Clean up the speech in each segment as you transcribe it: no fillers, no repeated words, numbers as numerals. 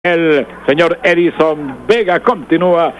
El señor Edison Vega. Continúa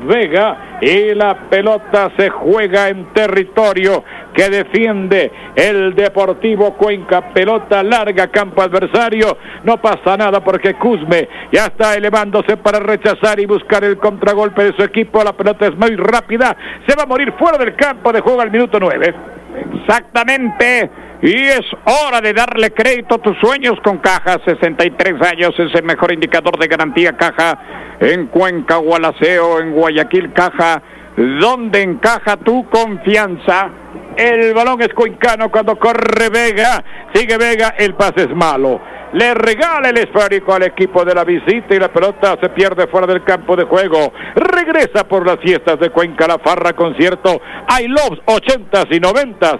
Vega y la pelota se juega en territorio que defiende el Deportivo Cuenca. Pelota larga, campo adversario. No pasa nada porque Cuzme ya está elevándose para rechazar y buscar el contragolpe de su equipo. La pelota es muy rápida, se va a morir fuera del campo de juego al minuto 9. Exactamente. Y es hora de darle crédito a tus sueños con Caja. 63 años es el mejor indicador de garantía. Caja en Cuenca, Gualaceo, en Guayaquil. Caja, donde encaja tu confianza. El balón es cuencano cuando corre Vega. Sigue Vega, el pase es malo. Le regala el esférico al equipo de la visita y la pelota se pierde fuera del campo de juego. Regresa por las fiestas de Cuenca la Farra Concierto I Love 80s y 90s.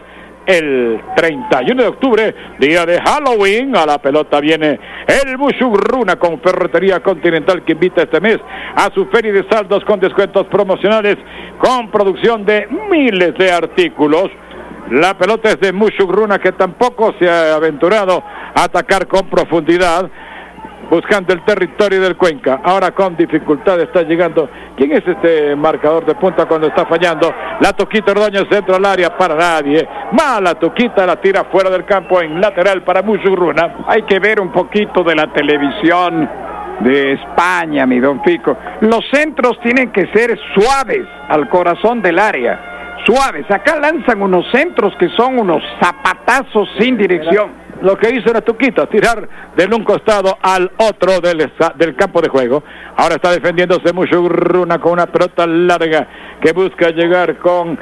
El 31 de octubre, día de Halloween, a la pelota viene el Musugruna con Ferretería Continental, que invita este mes a su feria de saldos con descuentos promocionales, con producción de miles de artículos. La pelota es de Musugruna, que tampoco se ha aventurado a atacar con profundidad, buscando el territorio del Cuenca. Ahora con dificultad está llegando. ¿Quién es este marcador de punta cuando está fallando? La Tuquita Ordóñez, centro al área para nadie. Mala Tuquita, la tira fuera del campo en lateral para Musugruna. Hay que ver un poquito de la televisión de España, mi don Fico. Los centros tienen que ser suaves al corazón del área. Suaves. Acá lanzan unos centros que son unos zapatazos sin dirección. Lo que hizo la Tuquita, tirar de un costado al otro del campo de juego. Ahora está defendiéndose Musugruna con una pelota larga que busca llegar con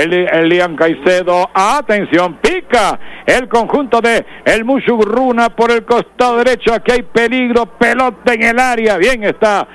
Elian Caicedo. Atención, pica el conjunto de el Musugruna por el costado derecho. Aquí hay peligro, pelota en el área. Bien, está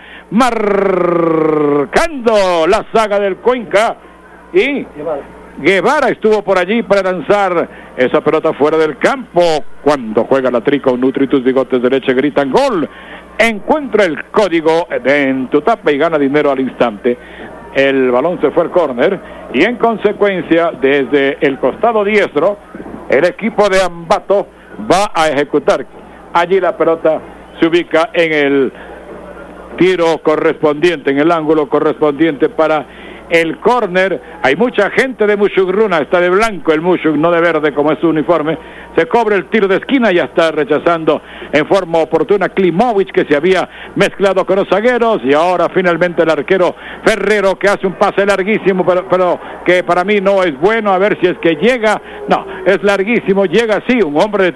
marcando la saga del Cuenca. Y Guevara estuvo por allí para lanzar esa pelota fuera del campo. Cuando juega la Tri con Nutritus Bigotes de Leche, gritan gol. Encuentra el código en tu tapa y gana dinero al instante. El balón se fue al córner y en consecuencia desde el costado diestro el equipo de Ambato va a ejecutar. Allí la pelota se ubica en el tiro correspondiente, en el ángulo correspondiente para el córner. Hay mucha gente de Musugruna, está de blanco el Musug, no de verde como es su uniforme. Se cobra el tiro de esquina, ya está rechazando en forma oportuna Klimovic, que se había mezclado con los zagueros, y ahora finalmente el arquero Ferrero, que hace un pase larguísimo, pero que para mí no es bueno. A ver si es que llega. No, es larguísimo, llega sí, un hombre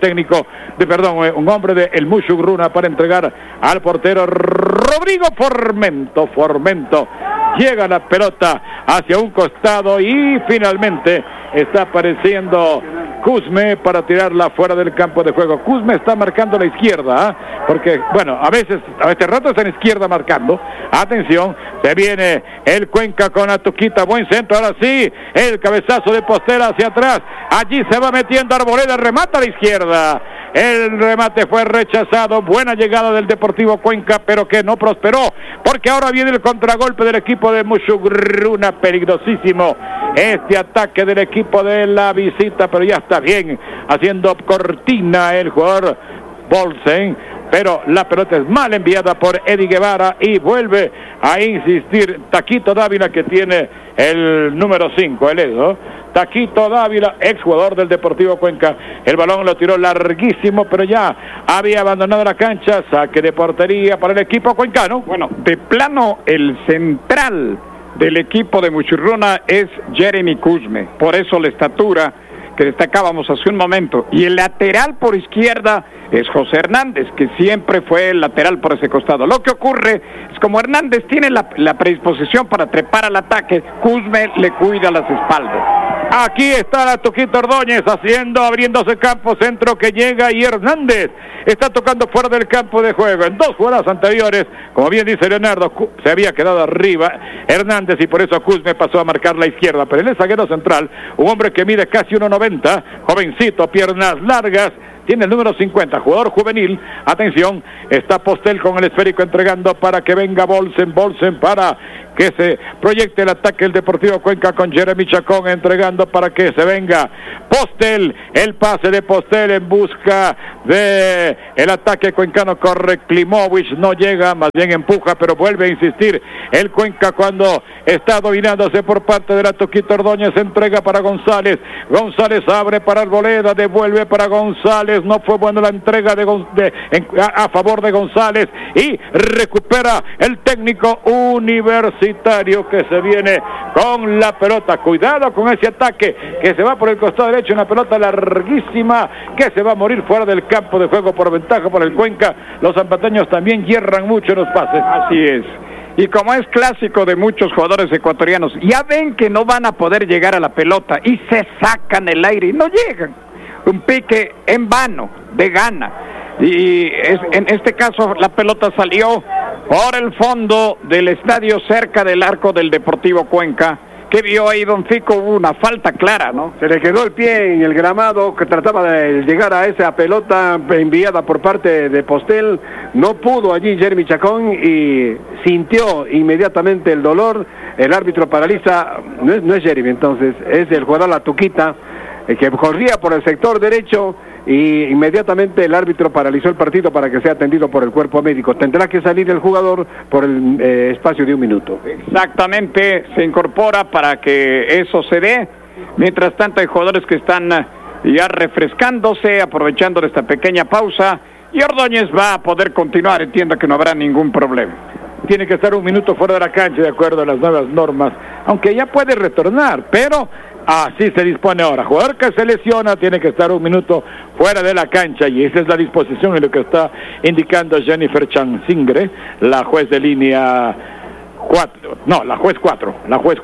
un hombre de el Musugruna para entregar al portero Rodrigo Formento. Llega la pelota hacia un costado y finalmente está apareciendo Cuzme para tirarla fuera del campo de juego. Cuzme está marcando la izquierda, porque, bueno, a este rato está en izquierda marcando. Atención, se viene el Cuenca con la Tuquita, buen centro, ahora sí, el cabezazo de Postela hacia atrás. Allí se va metiendo Arboleda, remata a la izquierda. El remate fue rechazado. Buena llegada del Deportivo Cuenca, pero que no prosperó, porque ahora viene el contragolpe del equipo de Musugruna. Peligrosísimo este ataque del equipo de la visita, pero ya está bien, haciendo cortina el jugador Bolsen, pero la pelota es mal enviada por Eddie Guevara y vuelve a insistir Taquito Dávila, que tiene el número 5, el Edo. Taquito Dávila, exjugador del Deportivo Cuenca. El balón lo tiró larguísimo, pero ya había abandonado la cancha. Saque de portería para el equipo cuencano. Bueno, de plano, el central del equipo de Musugruna es Jeremy Cuzme. Por eso la estatura que destacábamos hace un momento. Y el lateral por izquierda es José Hernández, que siempre fue el lateral por ese costado. Lo que ocurre es, como Hernández tiene la predisposición para trepar al ataque, Cuzme le cuida las espaldas. Aquí está la Tuquita Ordóñez abriéndose campo, centro que llega, y Hernández está tocando fuera del campo de juego. En dos jugadas anteriores, como bien dice Leonardo, se había quedado arriba Hernández y por eso Cuzme pasó a marcar la izquierda. Pero en el zaguero central, un hombre que mide casi 1.90, jovencito, piernas largas, tiene el número 50, jugador juvenil. Atención, está Postel con el esférico entregando para que venga Bolsen para que se proyecte el ataque el Deportivo Cuenca con Jeremy Chacón entregando para que se venga Postel, el pase de Postel en busca de el ataque cuencano, corre Klimovic, no llega, más bien empuja, pero vuelve a insistir el Cuenca cuando está dominándose por parte de la Toquito Ordóñez, entrega para González abre para Arboleda, devuelve para González, no fue buena la entrega a favor de González y recupera el técnico Universitario que se viene con la pelota. Cuidado con ese ataque que se va por el costado derecho, una pelota larguísima que se va a morir fuera del campo de juego por ventaja por el Cuenca. Los zampateños también hierran mucho en los pases. Así es. Y como es clásico de muchos jugadores ecuatorianos, ya ven que no van a poder llegar a la pelota y se sacan el aire y no llegan. Un pique en vano, de gana. Y en este caso la pelota salió por el fondo del estadio cerca del arco del Deportivo Cuenca. ¿Qué vio ahí don Fico? Hubo una falta clara, ¿no? Se le quedó el pie en el gramado, que trataba de llegar a esa pelota enviada por parte de Postel. No pudo allí Jeremy Chacón y sintió inmediatamente el dolor. El árbitro paraliza, no es Jeremy entonces, es el jugador La Tuquita, que corría por el sector derecho. Y inmediatamente el árbitro paralizó el partido para que sea atendido por el cuerpo médico. Tendrá que salir el jugador por el espacio de un minuto. Exactamente, se incorpora para que eso se dé. Mientras tanto hay jugadores que están ya refrescándose, aprovechando de esta pequeña pausa, y Ordóñez va a poder continuar. Entiendo que no habrá ningún problema. Tiene que estar un minuto fuera de la cancha de acuerdo a las nuevas normas, aunque ya puede retornar, pero así se dispone ahora. Jugador que se lesiona tiene que estar un minuto fuera de la cancha y esa es la disposición en lo que está indicando Jennifer Chansingre, la juez de línea 4, no, la juez 4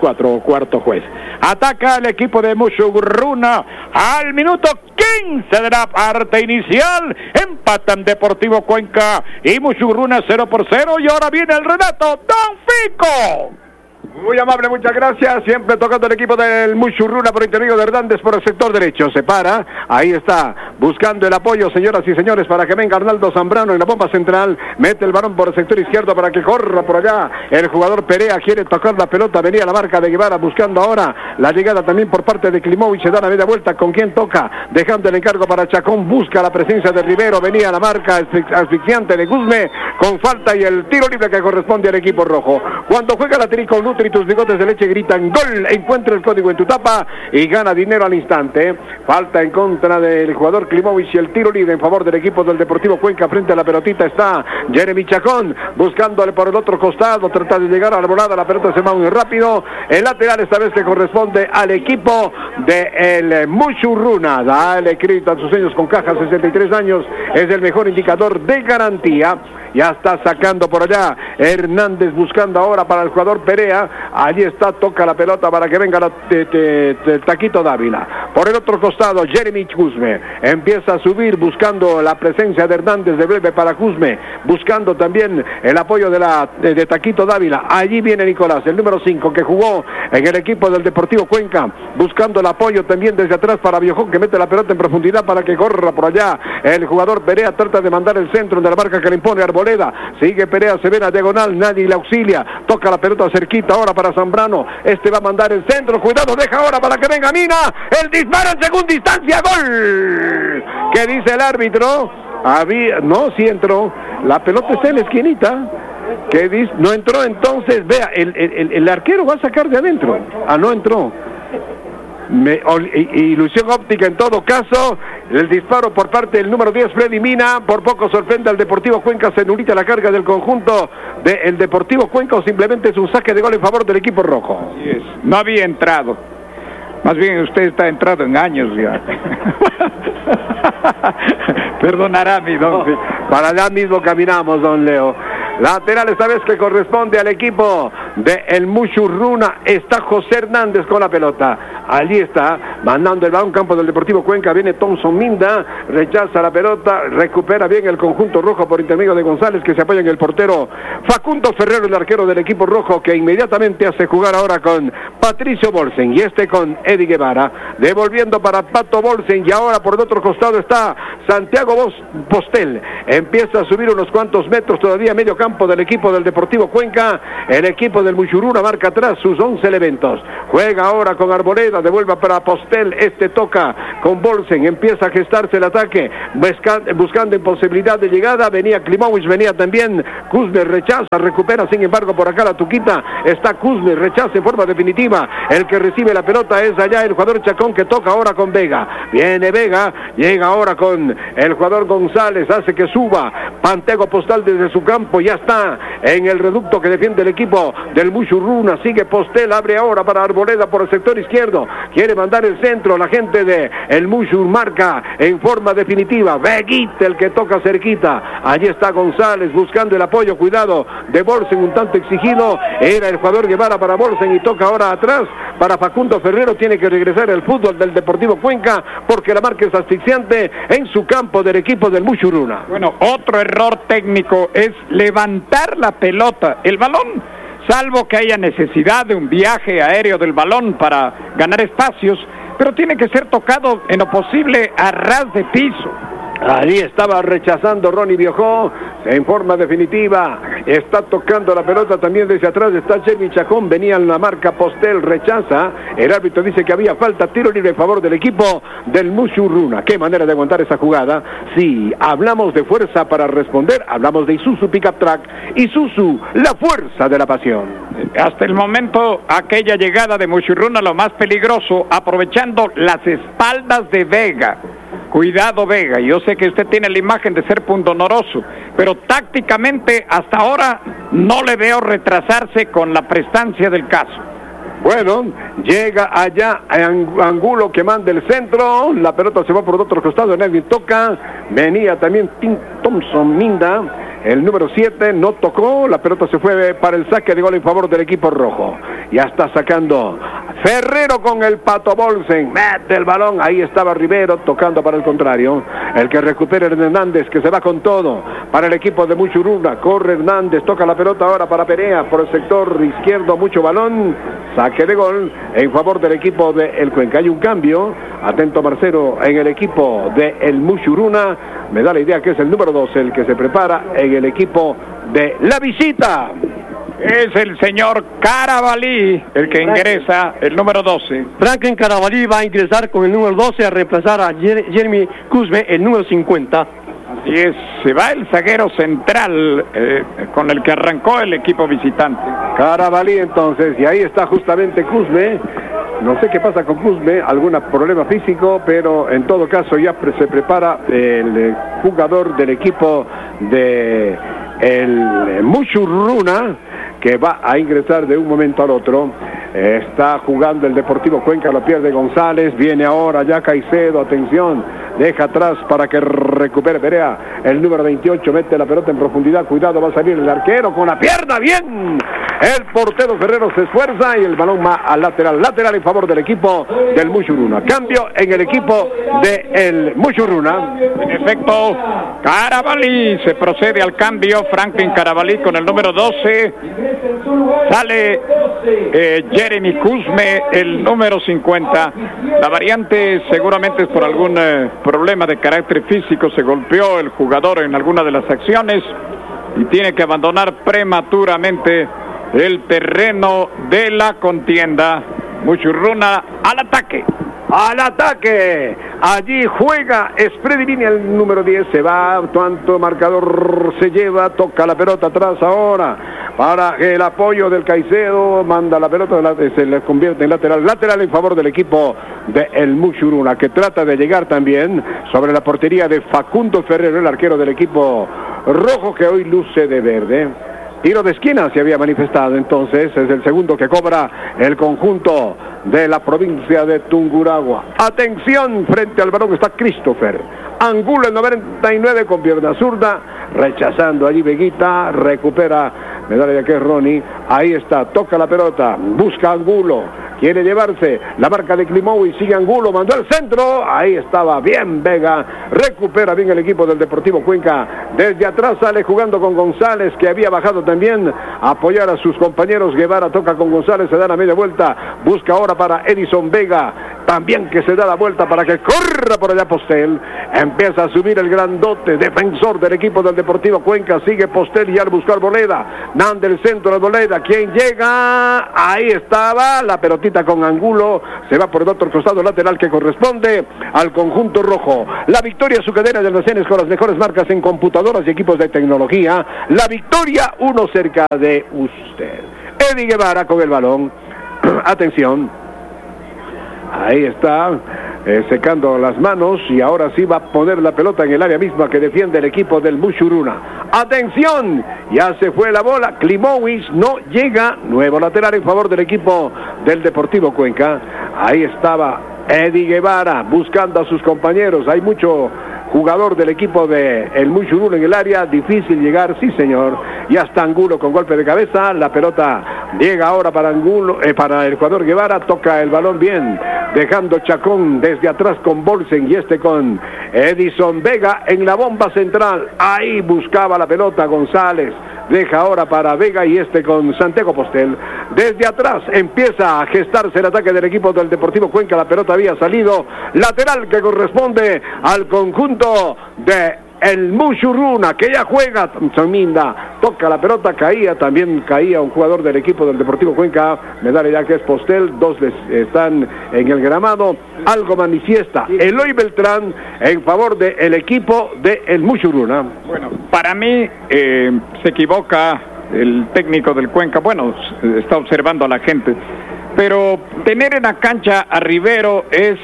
o cuarto juez. Ataca al equipo de Muchugruna al minuto 15 de la parte inicial. Empatan Deportivo Cuenca y Muchugruna 0-0 y ahora viene el relato Don Fico. Muy amable, muchas gracias. Siempre tocando el equipo del Muchurruna por interior de Hernández por el sector derecho. Se para, ahí está, buscando el apoyo, señoras y señores, para que venga Arnaldo Zambrano en la bomba central. Mete el balón por el sector izquierdo para que corra por allá. El jugador Perea quiere tocar la pelota. Venía la marca de Guevara buscando ahora la llegada también por parte de Klimovic. Se da la media vuelta. ¿Con quién toca? Dejando el encargo para Chacón. Busca la presencia de Rivero. Venía la marca asfixiante de Guzmán con falta y el tiro libre que corresponde al equipo rojo. Cuando juega la Trico Nutri, tus bigotes de leche gritan gol. Encuentra el código en tu tapa y gana dinero al instante. Falta en contra del jugador Klimovic y el tiro libre en favor del equipo del Deportivo Cuenca. Frente a la pelotita está Jeremy Chacón buscándole por el otro costado, trata de llegar a la volada, la pelota se va muy rápido. El lateral esta vez que corresponde al equipo de el Muchurruna. Dale crédito a sus años con caja, 63 años, es el mejor indicador de garantía. Ya está sacando por allá Hernández buscando ahora para el jugador Perea. Allí está, toca la pelota para que venga Taquito Dávila. Por el otro costado Jeremy Guzmán empieza a subir buscando la presencia de Hernández, de breve para Guzmán, buscando también el apoyo de Taquito Dávila. Allí viene Nicolás, el número 5 que jugó en el equipo del Deportivo Cuenca, buscando el apoyo también desde atrás para Biojón, que mete la pelota en profundidad para que corra por allá. El jugador Perea trata de mandar el centro de la marca que le impone Arboleda. Sigue Perea, se ve la diagonal, nadie le auxilia, toca la pelota cerquita ahora para Zambrano, este va a mandar el centro, cuidado, deja ahora para que venga Mina, el disparo en segunda instancia, gol. ¿Qué dice el árbitro? No, sí entró, la pelota está en la esquinita. ¿Qué dice? No entró, entonces, vea, el arquero va a sacar de adentro. No entró. Ilusión óptica en todo caso. El disparo por parte del número 10 Freddy Mina, por poco sorprende al Deportivo Cuenca. Se nulita la carga del conjunto del Deportivo Cuenca, o simplemente es un saque de gol en favor del equipo rojo. Yes. No había entrado, más bien usted está entrado en años ya. Perdonará mi don. Para allá mismo caminamos, don Leo. Lateral esta vez que corresponde al equipo de el Muchurruna. Está José Hernández con la pelota. Allí está, mandando el balón, campo del Deportivo Cuenca. Viene Thompson Minda, rechaza la pelota, recupera bien el conjunto rojo por intermedio de González, que se apoya en el portero Facundo Ferrero, el arquero del equipo rojo, que inmediatamente hace jugar ahora con Patricio Bolsen, y con Eddie Guevara, devolviendo para Pato Bolsen, y ahora por el otro costado está Santiago Postel. Empieza a subir unos cuantos metros, todavía medio campo del equipo del Deportivo Cuenca. El equipo del Muchurruna marca atrás sus 11 elementos. Juega ahora con Arboleda, devuelve para Postel, toca con Bolsen, empieza a gestarse el ataque, buscando imposibilidad de llegada. Venía Klimovic, venía también Kuzme, rechaza, recupera sin embargo por acá la Tuquita, está Kuzme, rechaza en forma definitiva. El que recibe la pelota es allá el jugador Chacón, que toca ahora con Vega. Viene Vega, llega ahora con el jugador González, hace que suba Pantego Postal desde su campo, ya está en el reducto que defiende el equipo del Muchurruna. Sigue Postel, abre ahora para Arboleda por el sector izquierdo, quiere mandar el centro, la gente de el Muchur marca en forma definitiva. Veguita el que toca cerquita, allí está González buscando el apoyo, cuidado de Bolsen, un tanto exigido, era el jugador Guevara para Bolsen, y toca ahora atrás para Facundo Ferrero. Tiene que regresar el fútbol del Deportivo Cuenca porque la marca es asfixiante en su campo del equipo del Muchurruna. Bueno, otro error técnico es levantar la pelota, el balón, salvo que haya necesidad de un viaje aéreo del balón para ganar espacios, pero tiene que ser tocado en lo posible a ras de piso. Allí estaba rechazando Ronnie Biojó en forma definitiva, está tocando la pelota también desde atrás, está Jeremy Chacón, venía en la marca Postel, rechaza, el árbitro dice que había falta, tiro libre en favor del equipo del Muchurruna. Qué manera de aguantar esa jugada. Sí, hablamos de fuerza para responder, hablamos de Isuzu Pickup Truck, Isuzu, la fuerza de la pasión. Hasta el momento, aquella llegada de Muchurruna, lo más peligroso, aprovechando las espaldas de Vega. Cuidado Vega, yo sé que usted tiene la imagen de ser pundonoroso, pero tácticamente hasta ahora no le veo retrasarse con la prestancia del caso. Bueno, llega allá Angulo, que manda el centro, la pelota se va por el otro costado, nadie toca, venía también Thompson Minda, el número 7, no tocó, la pelota se fue para el saque de gol en favor del equipo rojo. Ya está sacando Ferrero con el Pato Bolsen, mete el balón, ahí estaba Rivero tocando para el contrario. El que recupera Hernández, que se va con todo para el equipo de Muchurruna. Corre Hernández, toca la pelota ahora para Perea por el sector izquierdo, mucho balón, saque de gol en favor del equipo de el Cuenca. Hay un cambio, atento Marcelo, en el equipo de el Muchurruna. Me da la idea que es el número 12 el que se prepara en el equipo de la visita. Es el señor Carabalí el que ingresa, el número 12. Franklin Carabalí va a ingresar con el número 12 a reemplazar a Jeremy Kuzme, el número 50. Así es, se va el zaguero central con el que arrancó el equipo visitante. Carabalí entonces, y ahí está justamente Kuzme. No sé qué pasa con Kuzme, algún problema físico, pero en todo caso ya se prepara el jugador del equipo de el Muchurruna, que va a ingresar de un momento al otro. Está jugando el Deportivo Cuenca, lo pierde González, viene ahora ya Caicedo, atención, deja atrás para que recupere Perea, el número 28, mete la pelota en profundidad, cuidado, va a salir el arquero con la pierna, bien, el portero Ferrero se esfuerza y el balón va al lateral en favor del equipo del Muchurruna. Cambio en el equipo del Muchurruna. En efecto, Carabalí se procede al cambio, Franklin Carabalí con el número 12, sale Jeremy Kuzme, el número 50. La variante seguramente es por algún problema de carácter físico, se golpeó el jugador en alguna de las acciones y tiene que abandonar prematuramente el terreno de la contienda. Muchurruna al ataque. Al ataque, allí juega Spredivini, el número 10, se va, tanto marcador se lleva, toca la pelota atrás ahora, para el apoyo del Caicedo, manda la pelota, se le convierte en lateral en favor del equipo de el Muchurruna, que trata de llegar también sobre la portería de Facundo Ferrero, el arquero del equipo rojo, que hoy luce de verde. Tiro de esquina se había manifestado, entonces es el segundo que cobra el conjunto de la provincia de Tungurahua. Atención, frente al balón está Christopher Angulo, el 99 con pierna zurda, rechazando allí Veguita, recupera medalla de que es Ronnie, ahí está, toca la pelota, busca Angulo, quiere llevarse la marca de Klimovic, sigue Angulo, mandó el centro, ahí estaba bien Vega, recupera bien el equipo del Deportivo Cuenca, desde atrás sale jugando con González, que había bajado también a apoyar a sus compañeros. Guevara toca con González, se da la media vuelta, busca ahora para Edison Vega, también que se da la vuelta para que corra por allá Postel, empieza a subir el grandote, defensor del equipo del Deportivo Cuenca, sigue Postel y al buscar Arboleda, dan del centro de Arboleda, quien llega, ahí estaba, la pelotita con Angulo, se va por el otro costado lateral que corresponde al conjunto rojo. La victoria, su cadena de almacenes con las mejores marcas en computadoras y equipos de tecnología, la victoria, uno cerca de usted. Eddie Guevara con el balón, atención, ahí está, secando las manos y ahora sí va a poner la pelota en el área misma que defiende el equipo del Muchuruna. ¡Atención! Ya se fue la bola, Klimovic no llega, nuevo lateral en favor del equipo del Deportivo Cuenca. Ahí estaba Eddie Guevara buscando a sus compañeros, hay mucho jugador del equipo de el Muchuruna en el área, difícil llegar, sí señor, ya está Angulo con golpe de cabeza, la pelota llega ahora para Angulo, para el jugador Guevara, toca el balón bien, dejando Chacón desde atrás con Bolsen y este con Edison Vega en la bomba central, ahí buscaba la pelota González, deja ahora para Vega y este con Santiago Postel, desde atrás empieza a gestarse el ataque del equipo del Deportivo Cuenca, la pelota había salido, lateral que corresponde al conjunto de el Muchuruna, que ya juega, Minda toca la pelota, también caía un jugador del equipo del Deportivo Cuenca, medalla ya que es Postel, dos están en el gramado, algo manifiesta Eloy Beltrán en favor del equipo de el Muchuruna. Bueno, para mí se equivoca el técnico del Cuenca, bueno, está observando a la gente, pero tener en la cancha a Rivero es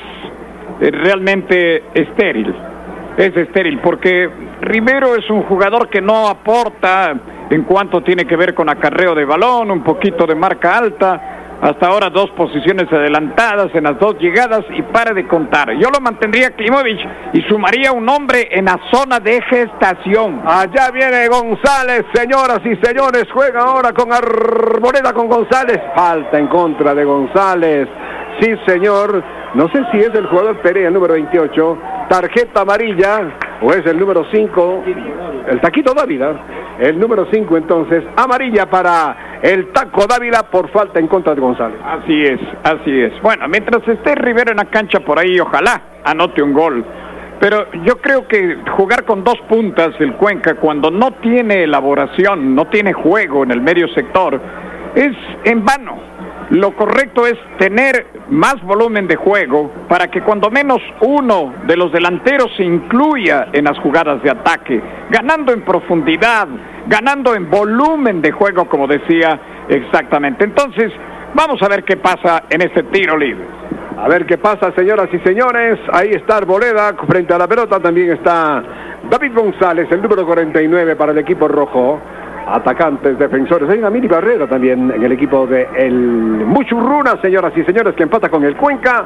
realmente estéril. Es estéril porque Rivero es un jugador que no aporta en cuanto tiene que ver con acarreo de balón, un poquito de marca alta, hasta ahora 2 posiciones adelantadas en las 2 llegadas y para de contar. Yo lo mantendría Klimovic y sumaría un hombre en la zona de gestación. Allá viene González, señoras y señores, juega ahora con Arboleda con González, falta en contra de González, sí señor, no sé si es el jugador Perea, el número 28, tarjeta amarilla, o es el número 5, el Taquito Dávila, el número 5 entonces, amarilla para el Taco Dávila por falta en contra de González. Así es, así es. Bueno, mientras esté Rivero en la cancha por ahí, ojalá anote un gol. Pero yo creo que jugar con 2 puntas el Cuenca, cuando no tiene elaboración, no tiene juego en el medio sector, es en vano. Lo correcto es tener más volumen de juego para que cuando menos uno de los delanteros se incluya en las jugadas de ataque, ganando en profundidad, ganando en volumen de juego, como decía exactamente. Entonces, vamos a ver qué pasa en este tiro libre. A ver qué pasa, señoras y señores. Ahí está Arboleda frente a la pelota, también está David González, el número 49 para el equipo rojo. Atacantes, defensores, hay una mini barrera también en el equipo de el Muchuruna, señoras y señores, que empata con el Cuenca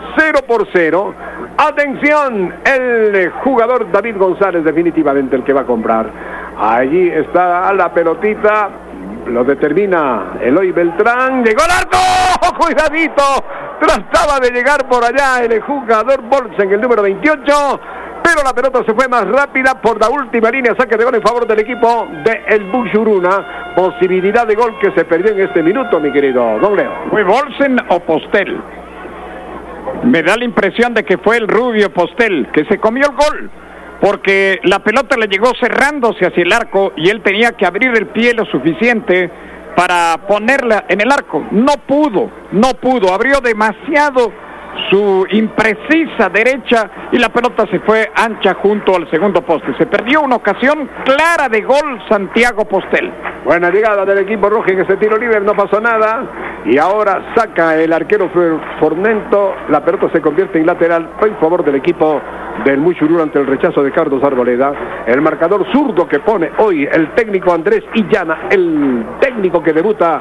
0-0. Atención, el jugador David González, definitivamente el que va a comprar. Allí está la pelotita, lo determina Eloy Beltrán, llegó al arco, cuidadito, trataba de llegar por allá el jugador Bolsen, el número 28, pero la pelota se fue más rápida por la última línea, saque de gol en favor del equipo de el Muchuruna, posibilidad de gol que se perdió en este minuto, mi querido Don Leo. ¿Fue Bolsen o Postel? Me da la impresión de que fue el rubio Postel, que se comió el gol, porque la pelota le llegó cerrándose hacia el arco y él tenía que abrir el pie lo suficiente para ponerla en el arco. No pudo, abrió demasiado su imprecisa derecha y la pelota se fue ancha junto al segundo poste. Se perdió una ocasión clara de gol Santiago Postel. Buena llegada del equipo rojo en ese tiro libre, no pasó nada y ahora saca el arquero Fornento, la pelota se convierte en lateral en favor del equipo del Muchuruna ante el rechazo de Carlos Arboleda. El marcador zurdo que pone hoy el técnico Andrés Illana, el técnico que debuta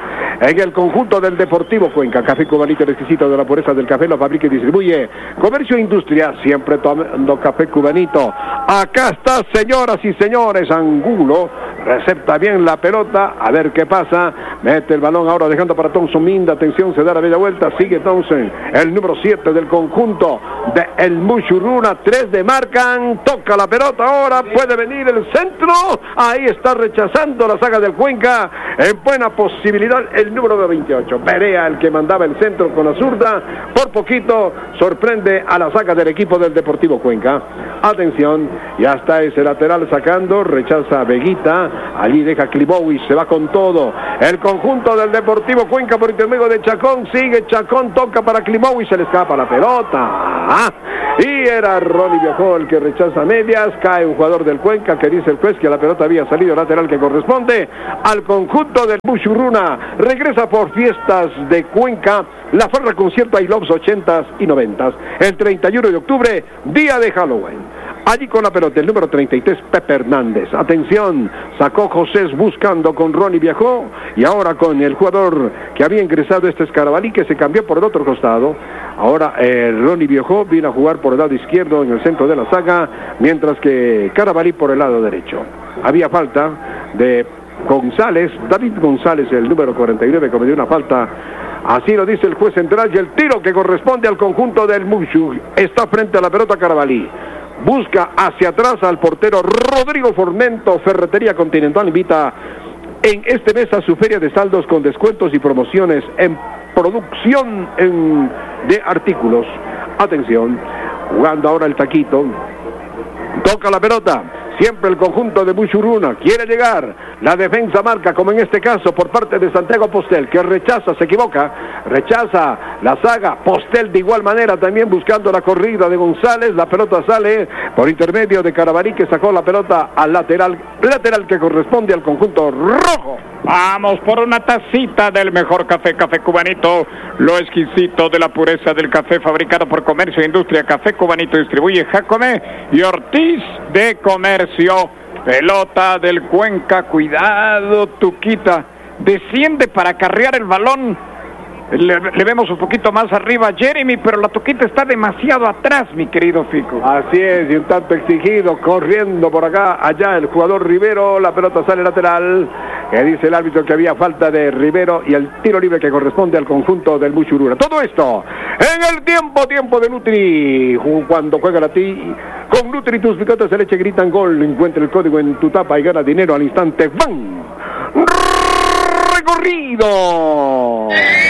en el conjunto del Deportivo Cuenca. Café Cubanito, el exquisito de la pureza del café, lo fabrica y distribuye Comercio e Industria, siempre tomando café cubanito. Acá está, señoras y señores, Angulo, recepta bien la pelota, a ver qué pasa, mete el balón ahora dejando para Thompson Minda, atención, se da la media vuelta, sigue Thompson, el número 7 del conjunto de el Muchurruna, 3 de marcan, toca la pelota ahora, puede venir el centro, ahí está rechazando la saga del Cuenca, en buena posibilidad el número 28, Perea, el que mandaba el centro con la zurda, por poquito sorprende a la saga del equipo del Deportivo Cuenca. Atención, ya está ese lateral sacando, rechaza a Veguita, allí deja Klimovic, se va con todo, el conjunto del Deportivo Cuenca por intermedio de Chacón, sigue Chacón, toca para Klimovic, se le escapa la pelota, y era Ronnie Viajó el que rechaza medias, cae un jugador del Cuenca que dice el juez que la pelota había salido lateral que corresponde al conjunto del Muchurruna. Regresa por fiestas de Cuenca la Farra Concierto I Loves 80s y 90s, el 31 de octubre, día de Halloween. Allí con la pelota el número 33, Pepe Hernández. Atención, sacó José buscando con Ronnie Viajó y ahora con el jugador que había ingresado, este es Carabalí, que se cambió por el otro costado. Ahora Ronnie Viajó vino a jugar por el lado izquierdo en el centro de la saga, mientras que Carabalí por el lado derecho. Había falta de González, David González, el número 49, cometió una falta. Así lo dice el juez central y el tiro que corresponde al conjunto del Muchu está frente a la pelota Carabalí. Busca hacia atrás al portero Rodrigo Formento. Ferretería Continental invita en este mes a su feria de saldos con descuentos y promociones en producción de artículos. Atención, jugando ahora el taquito, toca la pelota. Siempre el conjunto de Muchurruna quiere llegar, la defensa marca como en este caso por parte de Santiago Postel, que rechaza, se equivoca, rechaza la saga, Postel de igual manera también buscando la corrida de González, la pelota sale por intermedio de Carabalí que sacó la pelota al lateral que corresponde al conjunto rojo. Vamos por una tacita del mejor café, Café Cubanito, lo exquisito de la pureza del café fabricado por Comercio e Industria. Café Cubanito distribuye Jacome y Ortiz de Comercio. Pelota del Cuenca, cuidado Tuquita, desciende para acarrear el balón. Le vemos un poquito más arriba a Jeremy, pero la Tuquita está demasiado atrás, mi querido Fico. Así es, y un tanto exigido, corriendo por acá, allá el jugador Rivero, la pelota sale lateral, que dice el árbitro que había falta de Rivero y el tiro libre que corresponde al conjunto del Muchurruna. Todo esto en el tiempo de Nutri, cuando juega la con Nutri tus bigotes de leche gritan gol, encuentra el código en tu tapa y gana dinero al instante. ¡Van! ¡Recorrido!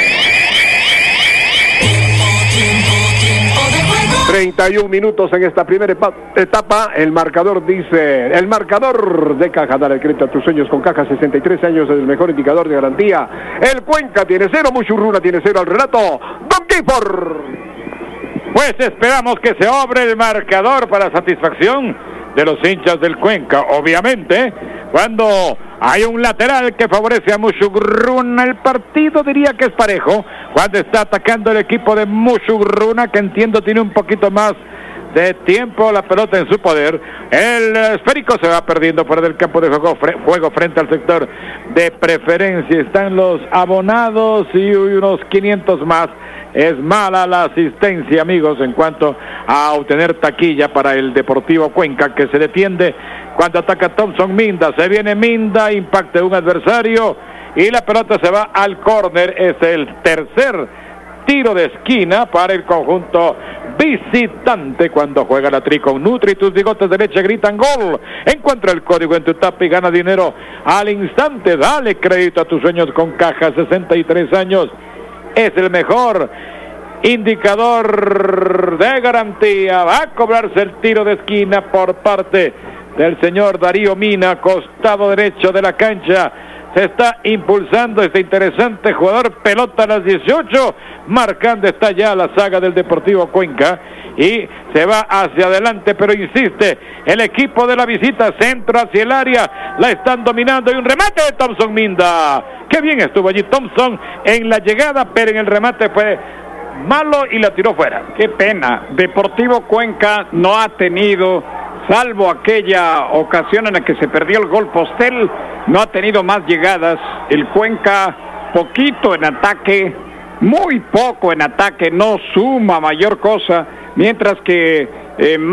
31 minutos en esta primera etapa. El marcador dice, el marcador de Caja, dale crédito a tus sueños con Caja, 63 años es el mejor indicador de garantía. El Cuenca tiene 0, Muchurruna tiene 0 al relato. Don Gifford. Pues esperamos que se abra el marcador para satisfacción de los hinchas del Cuenca. Obviamente, cuando hay un lateral que favorece a Muchurruna, el partido diría que es parejo. Cuando está atacando el equipo de Muchurruna, que entiendo tiene un poquito más de tiempo la pelota en su poder, el esférico se va perdiendo fuera del campo de juego frente al sector de preferencia. Están los abonados y unos 500 más. Es mala la asistencia, amigos, en cuanto a obtener taquilla para el Deportivo Cuenca, que se defiende cuando ataca Thompson Minda. Se viene Minda, impacta un adversario y la pelota se va al córner. Es el tercer tiro de esquina para el conjunto visitante cuando juega la Tri con Nutri. Tus bigotes de leche gritan gol. Encuentra el código en tu tapa y gana dinero al instante. Dale crédito a tus sueños con Caja, 63 años. Es el mejor indicador de garantía. Va a cobrarse el tiro de esquina por parte del señor Darío Mina, costado derecho de la cancha. Se está impulsando este interesante jugador. Pelota a las 18. Marcando está ya la saga del Deportivo Cuenca. Y se va hacia adelante, pero insiste el equipo de la visita. Centro hacia el área. La están dominando. Y un remate de Thompson Minda. Qué bien estuvo allí Thompson en la llegada, pero en el remate fue malo y la tiró fuera. Qué pena. Deportivo Cuenca no ha tenido, salvo aquella ocasión en la que se perdió el gol Postel, no ha tenido más llegadas. El Cuenca poquito en ataque, muy poco en ataque, no suma mayor cosa, mientras que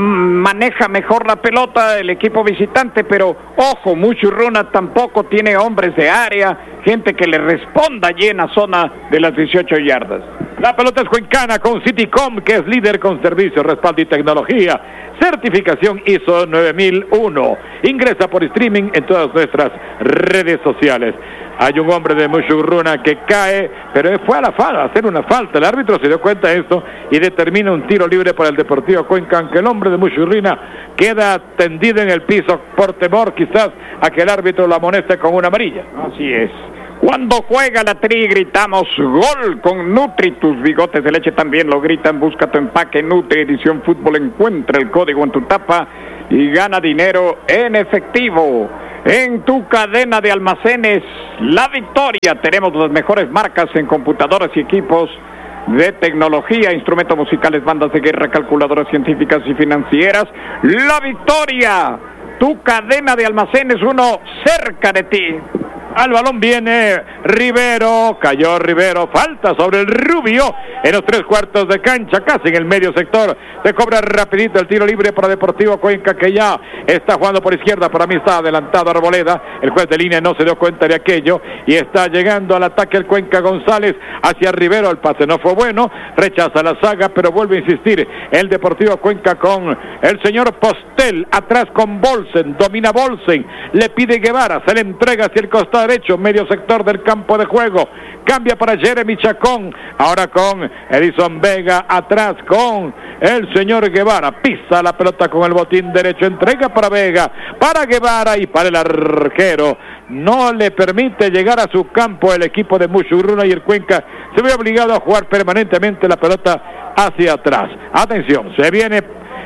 maneja mejor la pelota el equipo visitante, pero ojo, Muchurruna tampoco tiene hombres de área, gente que le responda allí en la zona de las 18 yardas. La pelota es cuencana con Citycom, que es líder con servicio, respaldo y tecnología. Certificación ISO 9001. Ingresa por streaming en todas nuestras redes sociales. Hay un hombre de Muchurruna que cae, pero fue a hacer una falta. El árbitro se dio cuenta de esto y determina un tiro libre para el Deportivo Cuenca, aunque el hombre de Muchurruna queda tendido en el piso por temor quizás a que el árbitro lo amoneste con una amarilla. Así es. Cuando juega la Tri gritamos gol con Nutri, tus bigotes de leche también lo gritan. Busca tu empaque Nutri edición fútbol, encuentra el código en tu tapa y gana dinero en efectivo. En tu cadena de almacenes La Victoria tenemos las mejores marcas en computadoras y equipos de tecnología, instrumentos musicales, bandas de guerra, calculadoras científicas y financieras. La Victoria, tu cadena de almacenes, uno cerca de ti. Al balón viene Rivero, cayó Rivero, falta sobre el Rubio en los 3/4 de cancha, casi en el medio sector. Se cobra rapidito el tiro libre para Deportivo Cuenca, que ya está jugando por izquierda. Para mí está adelantado Arboleda, el juez de línea no se dio cuenta de aquello y está llegando al ataque el Cuenca. González hacia Rivero, el pase no fue bueno, rechaza la saga, pero vuelve a insistir el Deportivo Cuenca con el señor Postel, atrás con Bolsen, domina Bolsen, le pide Guevara, se le entrega hacia el costado derecho, medio sector del campo de juego, cambia para Jeremy Chacón, ahora con Edison Vega, atrás con el señor Guevara, pisa la pelota con el botín derecho, entrega para Vega, para Guevara y para el arquero, no le permite llegar a su campo el equipo de Muchurruna y el Cuenca se ve obligado a jugar permanentemente la pelota hacia atrás. Atención, se viene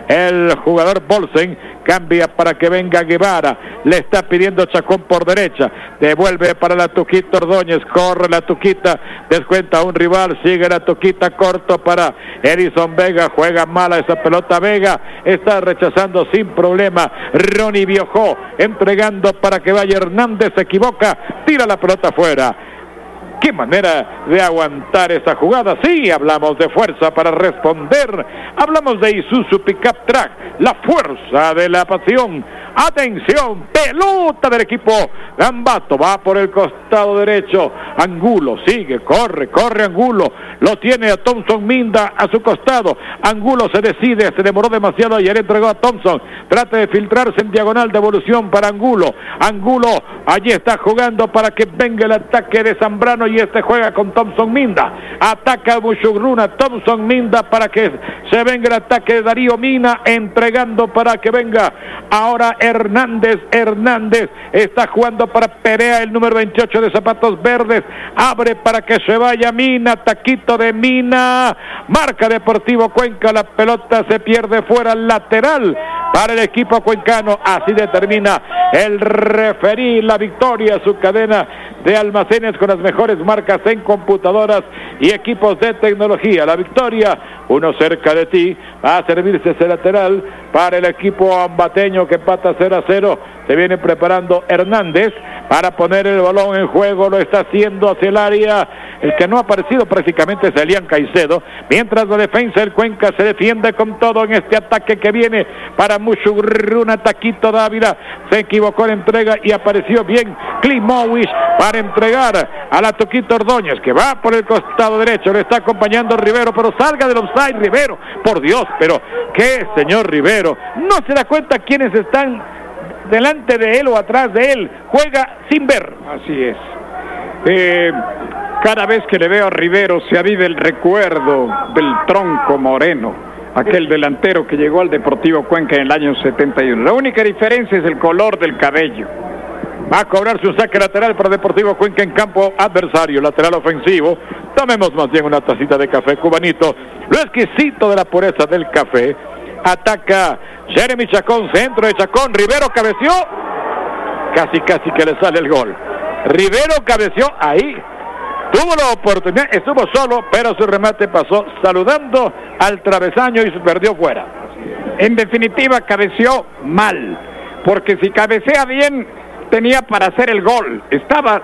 el jugador Bolsen, cambia para que venga Guevara, le está pidiendo Chacón por derecha, devuelve para la Tuquita Ordóñez, corre la Tuquita, descuenta a un rival, sigue la Tuquita, corto para Edison Vega, juega mala esa pelota Vega, está rechazando sin problema Ronnie Biojó, entregando para que vaya Hernández, se equivoca, tira la pelota afuera. ¡Qué manera de aguantar esa jugada! Sí, hablamos de fuerza para responder. Hablamos de Isuzu Pickup Track, la fuerza de la pasión. ¡Atención! Pelota del equipo Gambato, va por el costado derecho. Angulo sigue, corre Angulo. Lo tiene a Thompson Minda a su costado. Angulo se decide, se demoró demasiado y ayer entregó a Thompson. Trata de filtrarse en diagonal, devolución para Angulo. Angulo allí está jugando para que venga el ataque de Zambrano y este juega con Thompson Minda. Ataca a Muchurruna, Thompson Minda para que se venga el ataque de Darío Mina, entregando para que venga ahora Hernández está jugando para Perea, el número 28 de zapatos verdes, abre para que se vaya Mina, taquito de Mina, marca Deportivo Cuenca, la pelota se pierde fuera, lateral para el equipo cuencano, así determina el referí. La Victoria, su cadena de almacenes con las mejores marcas en computadoras y equipos de tecnología. La Victoria, uno cerca de ti, va a servirse ese lateral para el equipo ambateño que empata 0-0. Se viene preparando Hernández para poner el balón en juego, lo está haciendo hacia el área. El que no ha aparecido prácticamente es Elian Caicedo, mientras la defensa del Cuenca se defiende con todo en este ataque que viene para Muchurruna. Taquito Dávila se equivocó en entrega y apareció bien Klimowicz para entregar a la Tuquita Ordóñez, que va por el costado derecho, le está acompañando Rivero, pero salga del offside Rivero, por Dios, pero qué señor Rivero, no se da cuenta quiénes están delante de él o atrás de él, juega sin ver. Así es. Cada vez que le veo a Rivero se aviva el recuerdo del Tronco Moreno, aquel delantero que llegó al Deportivo Cuenca en el año 71. La única diferencia es el color del cabello. Va a cobrarse un saque lateral para Deportivo Cuenca en campo adversario, lateral ofensivo. Tomemos más bien una tacita de café cubanito, lo exquisito de la pureza del café. Ataca Jeremy Chacón, centro de Chacón, Rivero cabeció, casi que le sale el gol. Rivero cabeció ahí, tuvo la oportunidad, estuvo solo, pero su remate pasó saludando al travesaño y se perdió fuera. En definitiva, cabeció mal, porque si cabecea bien, tenía para hacer el gol. Estaba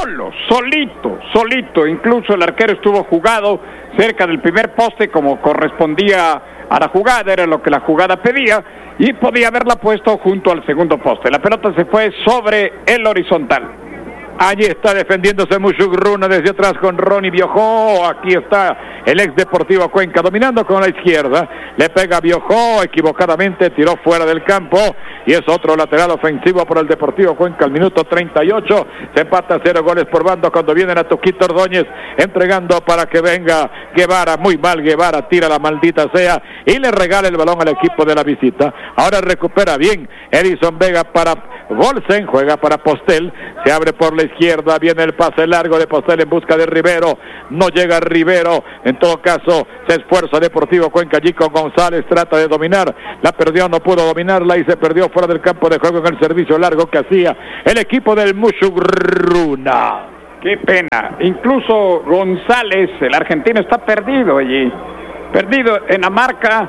solito. Incluso el arquero estuvo jugado cerca del primer poste como correspondía a la jugada, era lo que la jugada pedía, y podía haberla puesto junto al segundo poste. La pelota se fue sobre el horizontal. Allí está defendiéndose Mushugruna desde atrás con Ronnie Biojó. Aquí está el ex Deportivo Cuenca dominando con la izquierda. Le pega Biojó, equivocadamente tiró fuera del campo. Y es otro lateral ofensivo por el Deportivo Cuenca al minuto 38. Se empata 0 goles por bando cuando viene a Tuquito Ordóñez entregando para que venga Guevara. Muy mal Guevara, tira la maldita sea y le regala el balón al equipo de la visita. Ahora recupera bien Edison Vega para Bolsen, juega para Postel. Se abre por la izquierda, viene el pase largo de Postel en busca de Rivero. No llega Rivero, en todo caso se esfuerza Deportivo Cuenca allí con González, trata de dominar, la perdió, no pudo dominarla y se perdió fuera del campo de juego en el servicio largo que hacía el equipo del Mushugruna. Qué pena, incluso González, el argentino, está perdido allí, perdido en la marca.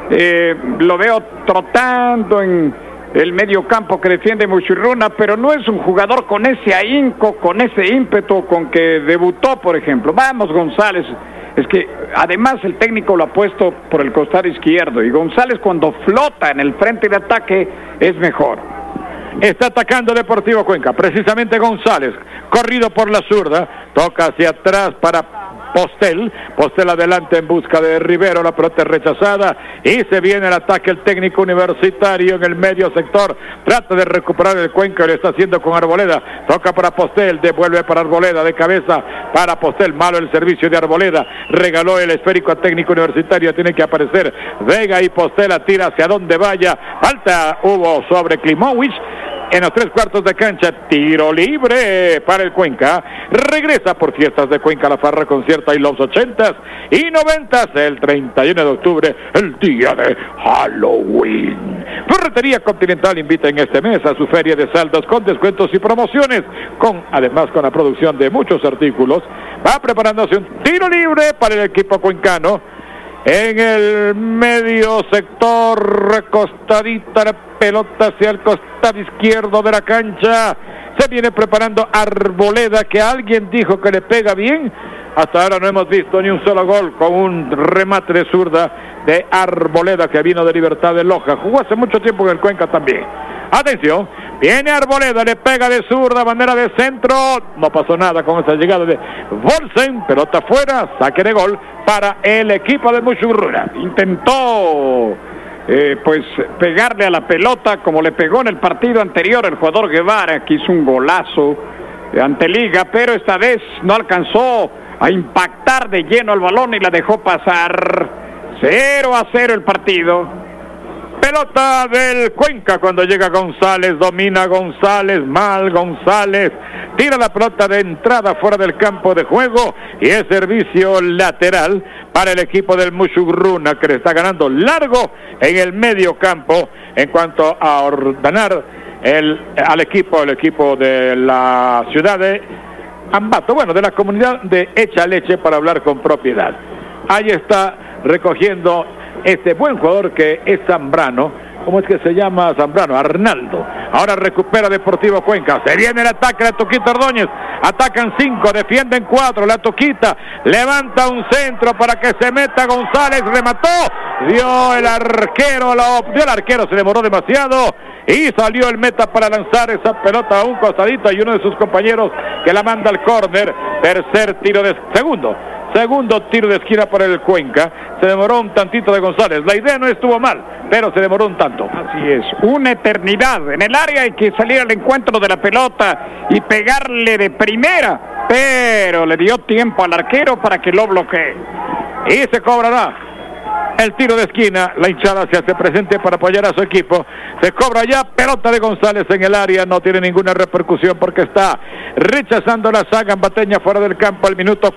Lo veo trotando en el medio campo que defiende Muchurruna, pero no es un jugador con ese ahínco, con ese ímpetu con que debutó, por ejemplo. Vamos, González, es que además el técnico lo ha puesto por el costado izquierdo, y González cuando flota en el frente de ataque es mejor. Está atacando Deportivo Cuenca, precisamente González, corrido por la zurda, toca hacia atrás para Postel adelante en busca de Rivero, la pelota es rechazada y se viene el ataque el técnico universitario en el medio sector, trata de recuperar el Cuenca, lo está haciendo con Arboleda, toca para Postel, devuelve para Arboleda, de cabeza para Postel, malo el servicio de Arboleda, regaló el esférico al técnico universitario, tiene que aparecer Vega y Postel, tira hacia donde vaya, falta hubo sobre Klimowicz. En los 3/4 de cancha, tiro libre para el Cuenca. Regresa por fiestas de Cuenca la farra concierta y los 80s y 90s, el 31 de octubre, el día de Halloween. Ferretería Continental invita en este mes a su feria de saldos con descuentos y promociones, además con la producción de muchos artículos. Va preparándose un tiro libre para el equipo cuencano. En el medio sector, recostadita la pelota hacia el costado izquierdo de la cancha. Se viene preparando Arboleda, que alguien dijo que le pega bien. Hasta ahora no hemos visto ni un solo gol con un remate de zurda de Arboleda, que vino de Libertad de Loja. Jugó hace mucho tiempo en el Cuenca también. Atención, viene Arboleda, le pega de zurda, bandera de centro, no pasó nada con esa llegada de Bolsen, pelota afuera, saque de gol para el equipo de Muchurruna. Intentó pegarle a la pelota como le pegó en el partido anterior el jugador Guevara, que hizo un golazo ante Liga, pero esta vez no alcanzó a impactar de lleno el balón y la dejó pasar. 0-0 el partido. Pelota del Cuenca cuando llega González, domina González, mal González, tira la pelota de entrada fuera del campo de juego y es servicio lateral para el equipo del Muchurruna, que le está ganando largo en el medio campo en cuanto a ordenar al equipo de la ciudad de Ambato, de la comunidad de Echa Leche, para hablar con propiedad. Ahí está recogiendo este buen jugador que es Zambrano. ¿Cómo es que se llama Zambrano? Arnaldo. Ahora recupera Deportivo Cuenca. Se viene el ataque de Tuquito Ordóñez. Atacan 5, defienden 4. La Tuquita levanta un centro para que se meta González. Remató. Dio el arquero, se demoró demasiado. Y salió el meta para lanzar esa pelota a un costadito. Y uno de sus compañeros que la manda al córner. Segundo tiro de esquina para el Cuenca. Se demoró un tantito de González. La idea no estuvo mal, pero se demoró un tanto. Así es, una eternidad. En el área hay que salir al encuentro de la pelota y pegarle de primera, pero le dio tiempo al arquero para que lo bloquee. Y se cobrará el tiro de esquina. La hinchada se hace presente para apoyar a su equipo. Se cobra ya, pelota de González en el área. No tiene ninguna repercusión porque está rechazando la saga ambateña fuera del campo al minuto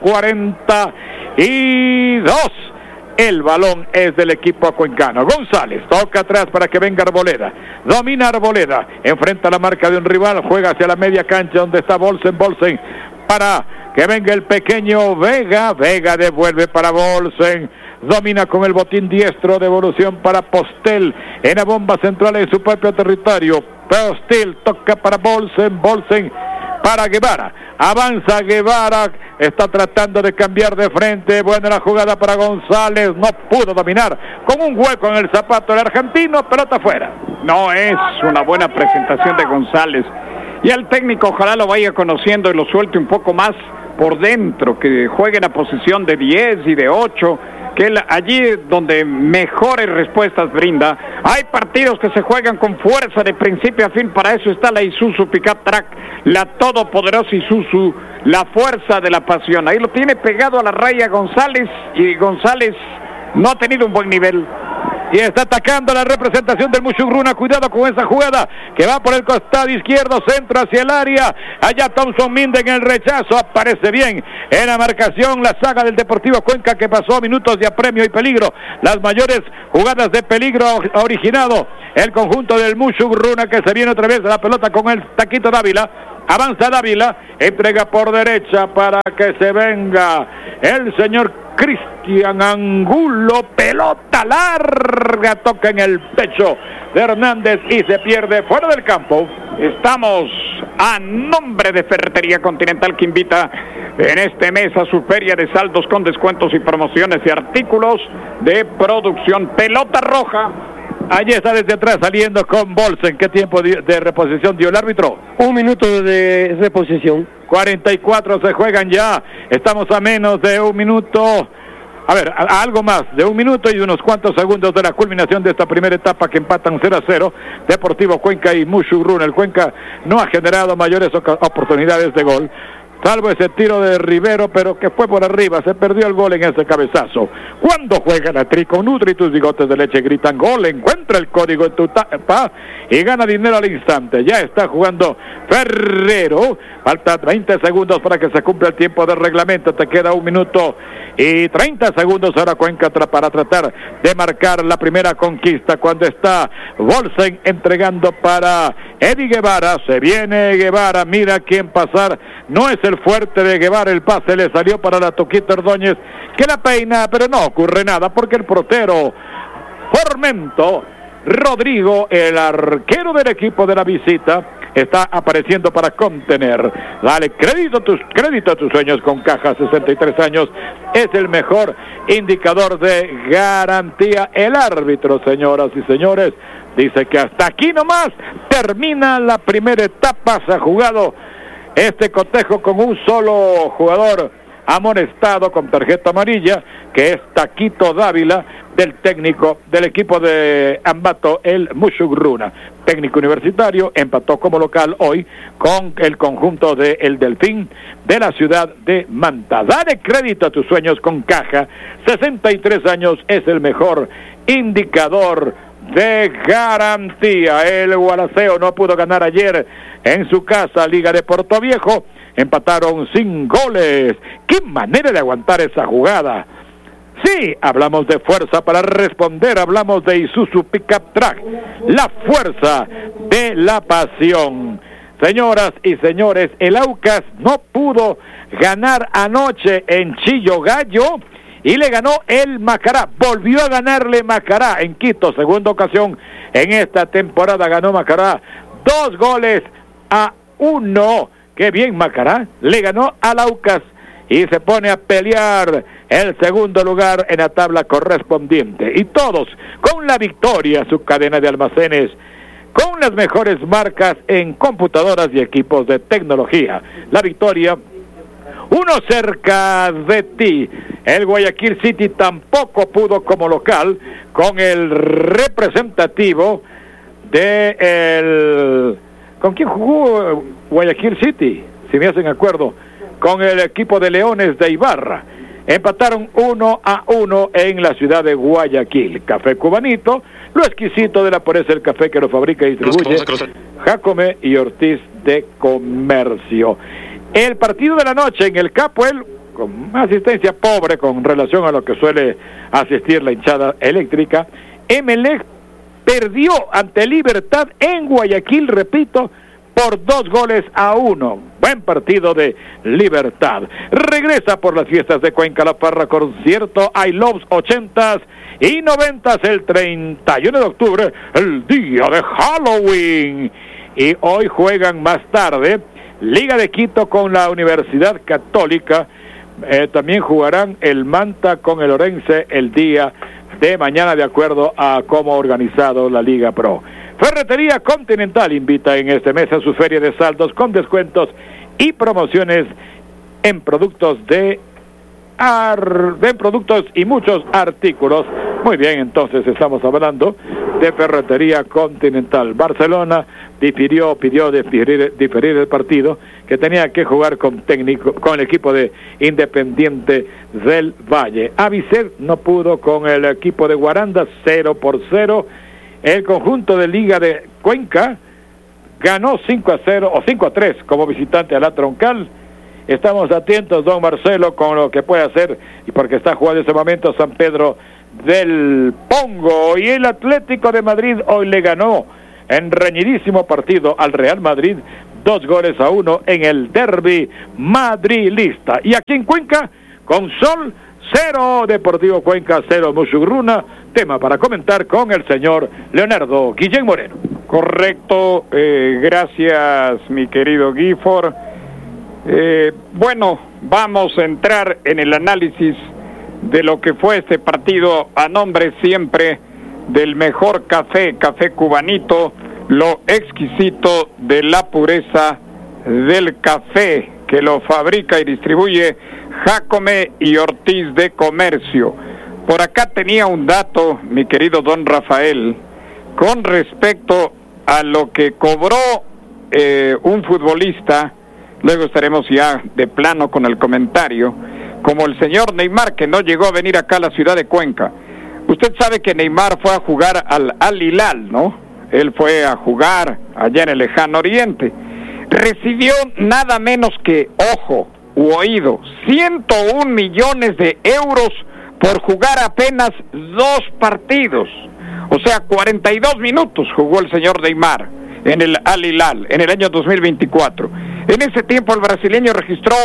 42. El balón es del equipo cuencano. González toca atrás para que venga Arboleda. Domina Arboleda. Enfrenta la marca de un rival. Juega hacia la media cancha donde está Bolsen para que venga el pequeño Vega. Vega devuelve para Bolsen. Domina con el botín diestro, devolución para Postel en la bomba central en su propio territorio. Teostil toca para Bolsen para Guevara. Avanza Guevara, está tratando de cambiar de frente. Buena la jugada para González, no pudo dominar con un hueco en el zapato del argentino, pelota afuera. No es una buena presentación de González. Y el técnico ojalá lo vaya conociendo y lo suelte un poco más por dentro, que juegue en la posición de 10 y de 8, que él allí donde mejores respuestas brinda. Hay partidos que se juegan con fuerza de principio a fin, para eso está la Isuzu Pickup Track, la todopoderosa Isuzu, la fuerza de la pasión. Ahí lo tiene pegado a la raya González, y González no ha tenido un buen nivel. Y está atacando la representación del Muchugruna. Cuidado con esa jugada que va por el costado izquierdo, centro hacia el área. Allá Thompson Minde en el rechazo. Aparece bien en la marcación la saga del Deportivo Cuenca, que pasó minutos de apremio y peligro. Las mayores jugadas de peligro ha originado el conjunto del Muchugruna, que se viene otra vez a la pelota con el Taquito Dávila. Avanza Dávila, entrega por derecha para que se venga el señor Cristian Angulo. Pelota larga, toca en el pecho de Hernández y se pierde fuera del campo. Estamos a nombre de Ferretería Continental, que invita en este mes a su feria de saldos con descuentos y promociones de artículos de producción. Pelota roja. Allí está desde atrás saliendo con Bolsen. ¿Qué tiempo de reposición dio el árbitro? 1 minuto de reposición. 44 se juegan ya. Estamos a menos de 1 minuto. A ver, a algo más de 1 minuto y unos cuantos segundos de la culminación de esta primera etapa, que empatan 0-0. Deportivo Cuenca y Muchugruna. El Cuenca no ha generado mayores oportunidades de gol, salvo ese tiro de Rivero, pero que fue por arriba. Se perdió el gol en ese cabezazo. Cuando juega la Trico Nutri, tus bigotes de leche gritan gol. Encuentra el código en tu tapa y gana dinero al instante. Ya está jugando Ferrero. Falta 20 segundos para que se cumpla el tiempo de reglamento. Te queda 1 minuto y 30 segundos ahora Cuenca para tratar de marcar la primera conquista, cuando está Bolsen entregando para Eddie Guevara. Se viene Guevara, mira quién pasar. No es el fuerte de Guevara, el pase le salió para la Toquita Ordóñez, que la peina, pero no ocurre nada, porque el portero Formento Rodrigo, el arquero del equipo de la visita, está apareciendo para contener. Dale crédito a tus sueños con Caja. 63 años es el mejor indicador de garantía. El árbitro, señoras y señores, dice que hasta aquí nomás termina la primera etapa. Se ha jugado este cotejo con un solo jugador amonestado con tarjeta amarilla, que es Taquito Dávila, del técnico del equipo de Ambato, el Muchugruna. Técnico universitario, empató como local hoy con el conjunto de El Delfín de la ciudad de Manta. Dale crédito a tus sueños con Caja. 63 años es el mejor indicador de garantía. El Gualaceo no pudo ganar ayer en su casa, Liga de Portoviejo. Empataron sin goles. ¡Qué manera de aguantar esa jugada! Sí, hablamos de fuerza para responder, hablamos de Isuzu Pickup Track, la fuerza de la pasión. Señoras y señores, el Aucas no pudo ganar anoche en Chillo Gallo y le ganó el Macará. Volvió a ganarle Macará en Quito, segunda ocasión en esta temporada ganó Macará 2-1. Qué bien Macará, le ganó al Aucas y se pone a pelear el segundo lugar en la tabla correspondiente. Y todos con la victoria, su cadena de almacenes con las mejores marcas en computadoras y equipos de tecnología. La victoria, uno cerca de ti. El Guayaquil City tampoco pudo como local con el representativo de el... ¿Con quién jugó Guayaquil City? Si me hacen acuerdo, con el equipo de Leones de Ibarra. Empataron 1-1 en la ciudad de Guayaquil. Café Cubanito, lo exquisito de la pureza del café que lo fabrica y distribuye Jacome y Ortiz de Comercio. El partido de la noche en el Capuel, con asistencia pobre con relación a lo que suele asistir la hinchada eléctrica. Emelec perdió ante Libertad en Guayaquil, repito, por 2-1. Buen partido de Libertad. Regresa por las fiestas de Cuenca La Parra, concierto I Loves 80s y 90s el 31 de octubre, el día de Halloween. y hoy juegan más tarde Liga de Quito con la Universidad Católica. También jugarán el Manta con el Orense el día de mañana, de acuerdo a cómo ha organizado la Liga Pro. Ferretería Continental invita en este mes a su feria de saldos con descuentos y promociones en productos productos y muchos artículos. Muy bien, entonces estamos hablando de Ferretería Continental. Barcelona pidió diferir el partido que tenía que jugar con el equipo de Independiente del Valle. Avicet no pudo con el equipo de Guaranda, 0-0. El conjunto de Liga de Cuenca ganó 5-0 o 5-3 como visitante a la Troncal. Estamos atentos, don Marcelo, con lo que puede hacer, y porque está jugando en ese momento San Pedro del Pongo. Y el Atlético de Madrid hoy le ganó en reñidísimo partido al Real Madrid, 2-1 en el derbi madrilista. Y aquí en Cuenca, con Sol 0, Deportivo Cuenca 0, Muchugruna. Tema para comentar con el señor Leonardo Guillén Moreno. Correcto, gracias mi querido Gifford. Bueno, vamos a entrar en el análisis de lo que fue este partido a nombre siempre del mejor café cubanito, lo exquisito de la pureza del café, que lo fabrica y distribuye Jacome y Ortiz de Comercio. Por acá tenía un dato, mi querido don Rafael, con respecto a lo que cobró un futbolista. Luego estaremos ya de plano con el comentario, como el señor Neymar, que no llegó a venir acá a la ciudad de Cuenca. Usted sabe que Neymar fue a jugar al Al Hilal, ¿no? Él fue a jugar allá en el lejano oriente. Recibió nada menos que, ojo u oído, 101 millones de euros por jugar apenas 2 partidos. O sea, 42 minutos jugó el señor Neymar en el Al Hilal en el año 2024. En ese tiempo el brasileño registró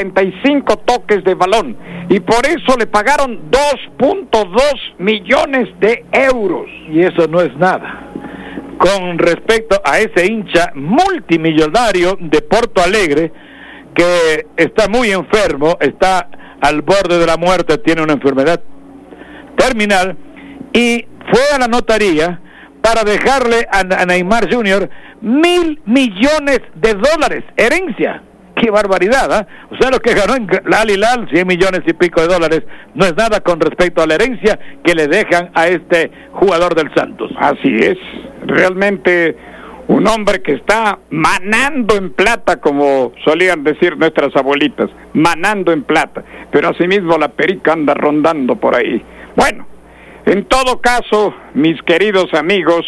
45 toques de balón y por eso le pagaron 2.2 millones de euros. Y eso no es nada con respecto a ese hincha multimillonario de Porto Alegre, que está muy enfermo, está al borde de la muerte, tiene una enfermedad terminal, y fue a la notaría para dejarle a Neymar Jr. $1,000 millones, herencia. ¡Qué barbaridad! ¿Eh? O sea, lo que ganó en Al Hilal, 100 millones y pico de dólares, no es nada con respecto a la herencia que le dejan a este jugador del Santos. Así es, realmente un hombre que está manando en plata, como solían decir nuestras abuelitas, manando en plata, pero asimismo la perica anda rondando por ahí. Bueno, en todo caso, mis queridos amigos,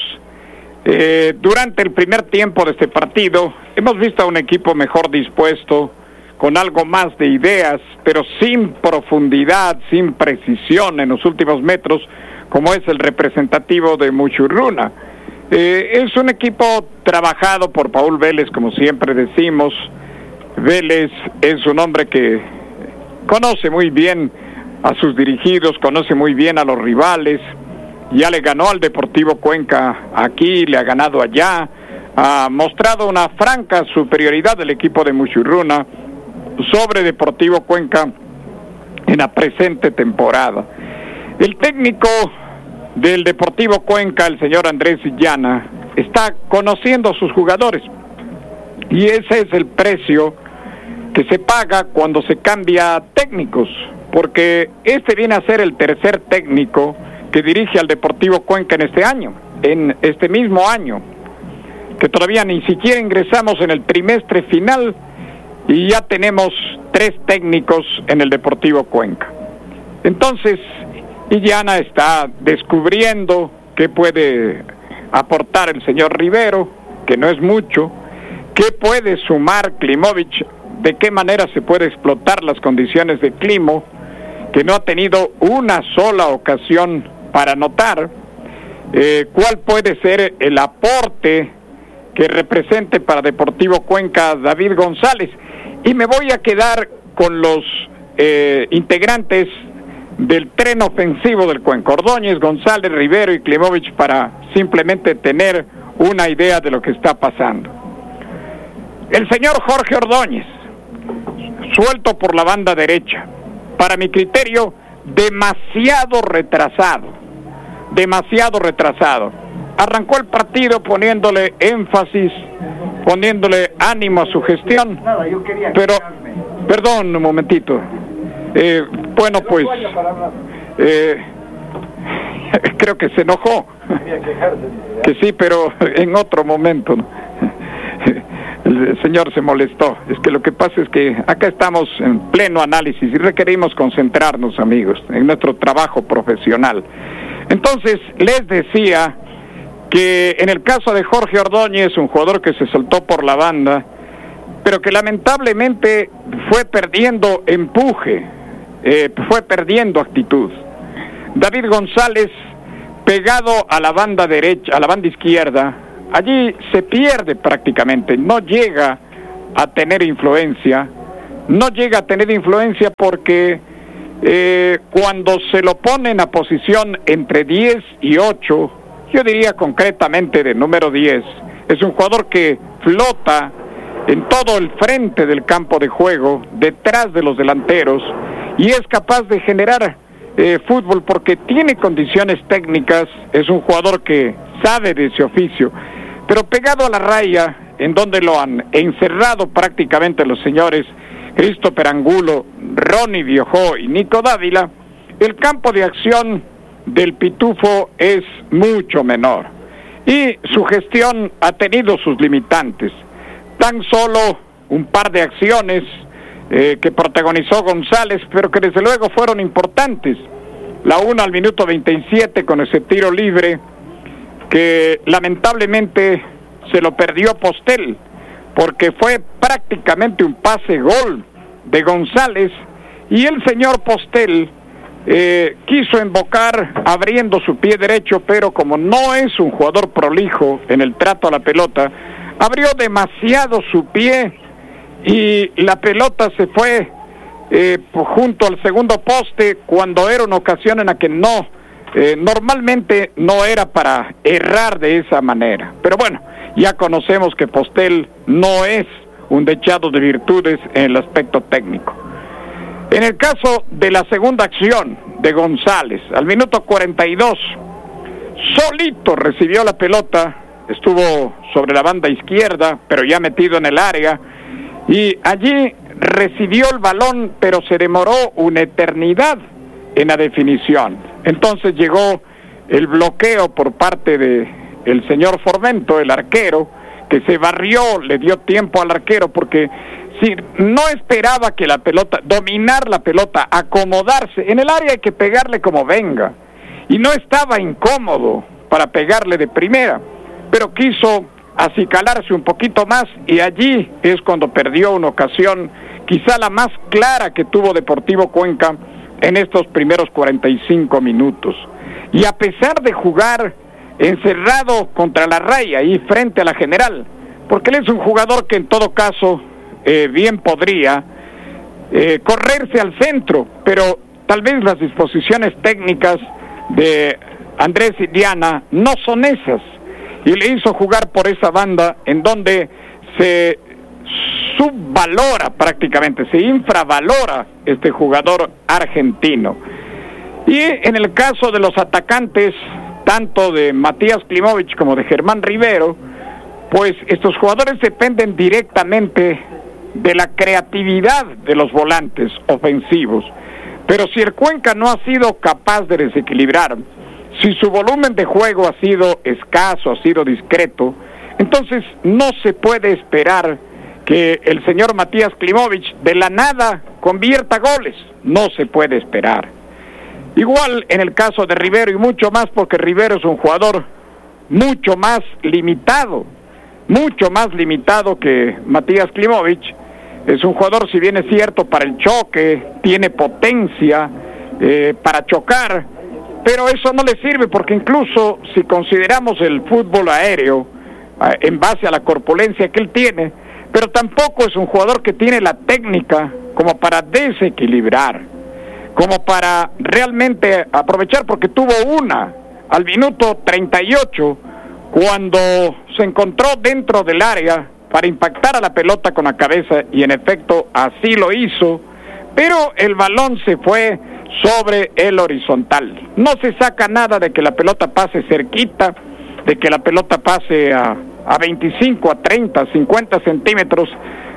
durante el primer tiempo de este partido hemos visto a un equipo mejor dispuesto, con algo más de ideas, pero sin profundidad, sin precisión en los últimos metros, como es el representativo de Muchugruna. Es un equipo trabajado por Paul Vélez, como siempre decimos. Vélez es un hombre que conoce muy bien a sus dirigidos, conoce muy bien a los rivales. Ya le ganó al Deportivo Cuenca aquí, le ha ganado allá, ha mostrado una franca superioridad del equipo de Muchugruna sobre Deportivo Cuenca en la presente temporada. El técnico del Deportivo Cuenca, el señor Andrés Llana, está conociendo a sus jugadores, y ese es el precio que se paga cuando se cambia técnicos, porque este viene a ser el tercer técnico que dirige al Deportivo Cuenca en este mismo año, que todavía ni siquiera ingresamos en el trimestre final y ya tenemos 3 técnicos en el Deportivo Cuenca. Entonces, Illana está descubriendo qué puede aportar el señor Rivero, que no es mucho, qué puede sumar Klimovic, de qué manera se puede explotar las condiciones de Klimo, que no ha tenido una sola ocasión para anotar, cuál puede ser el aporte que represente para Deportivo Cuenca David González. Y me voy a quedar con los integrantes del tren ofensivo del Cuenca: Ordóñez, González, Rivero y Klimovic, para simplemente tener una idea de lo que está pasando. El señor Jorge Ordóñez, suelto por la banda derecha, para mi criterio, demasiado retrasado. Arrancó el partido poniéndole énfasis, poniéndole ánimo a su gestión, pero, perdón un momentito, bueno pues, creo que se enojó, que sí, pero en otro momento, ¿no? El señor se molestó. Es que lo que pasa es que acá estamos en pleno análisis y requerimos concentrarnos, amigos, en nuestro trabajo profesional. Entonces, les decía que en el caso de Jorge Ordóñez, un jugador que se soltó por la banda, pero que lamentablemente fue perdiendo empuje, fue perdiendo actitud. David González, pegado a la banda derecha, a la banda izquierda, allí se pierde prácticamente, no llega a tener influencia porque cuando se lo ponen a posición entre 10 y 8, yo diría concretamente de número 10, es un jugador que flota en todo el frente del campo de juego, detrás de los delanteros, y es capaz de generar fútbol porque tiene condiciones técnicas, es un jugador que sabe de ese oficio, pero pegado a la raya, en donde lo han encerrado prácticamente los señores Christopher Angulo, Ronnie Biojó y Nico Dávila, el campo de acción del Pitufo es mucho menor. Y su gestión ha tenido sus limitantes. Tan solo un par de acciones que protagonizó González, pero que desde luego fueron importantes. La una al minuto 27 con ese tiro libre, que lamentablemente se lo perdió Postel, porque fue prácticamente un pase-gol de González, y el señor Postel quiso embocar abriendo su pie derecho, pero como no es un jugador prolijo en el trato a la pelota, abrió demasiado su pie y la pelota se fue junto al segundo poste, cuando era una ocasión en la que normalmente no era para errar de esa manera. Pero bueno, ya conocemos que Postel no es un dechado de virtudes en el aspecto técnico. En el caso de la segunda acción de González, al minuto 42, solito recibió la pelota, estuvo sobre la banda izquierda, pero ya metido en el área, y allí recibió el balón, pero se demoró una eternidad en la definición. Entonces llegó el bloqueo por parte de el señor Formento, el arquero, que se barrió, le dio tiempo al arquero, porque si no esperaba que la pelota, dominar la pelota, acomodarse, en el área hay que pegarle como venga, y no estaba incómodo para pegarle de primera, pero quiso acicalarse un poquito más, y allí es cuando perdió una ocasión, quizá la más clara que tuvo Deportivo Cuenca en estos primeros 45 minutos. Y a pesar de jugar encerrado contra la raya y frente a la general, porque él es un jugador que en todo caso bien podría correrse al centro, pero tal vez las disposiciones técnicas de Andrés y Diana no son esas, y le hizo jugar por esa banda en donde se subvalora prácticamente, se infravalora este jugador argentino. Y en el caso de los atacantes, tanto de Matías Klimovich como de Germán Rivero, pues estos jugadores dependen directamente de la creatividad de los volantes ofensivos. Pero si el Cuenca no ha sido capaz de desequilibrar, si su volumen de juego ha sido escaso, ha sido discreto, entonces no se puede esperar que el señor Matías Klimovich de la nada convierta goles, no se puede esperar. Igual en el caso de Rivero, y mucho más porque Rivero es un jugador mucho más limitado que Matías Klimovich. Es un jugador, si bien es cierto, para el choque, tiene potencia para chocar, pero eso no le sirve porque incluso si consideramos el fútbol aéreo en base a la corpulencia que él tiene, pero tampoco es un jugador que tiene la técnica como para desequilibrar, como para realmente aprovechar, porque tuvo una al minuto 38 cuando se encontró dentro del área para impactar a la pelota con la cabeza, y en efecto así lo hizo, pero el balón se fue sobre el horizontal. No se saca nada de que la pelota pase cerquita, de que la pelota pase a 25, a 30, 50 centímetros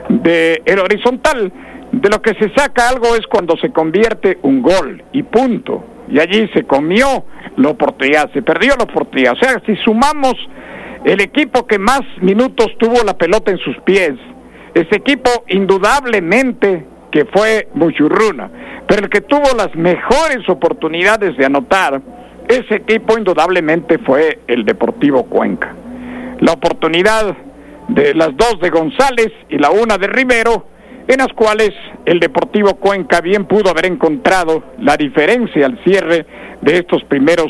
del horizontal. De lo que se saca algo es cuando se convierte un gol, y punto. Y allí se comió la oportunidad, se perdió la oportunidad. O sea, si sumamos el equipo que más minutos tuvo la pelota en sus pies, ese equipo indudablemente que fue Muchurruna, pero el que tuvo las mejores oportunidades de anotar, ese equipo indudablemente fue el Deportivo Cuenca. La oportunidad de las dos de González y la una de Rivero, en las cuales el Deportivo Cuenca bien pudo haber encontrado la diferencia al cierre de estos primeros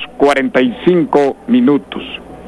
45 minutos.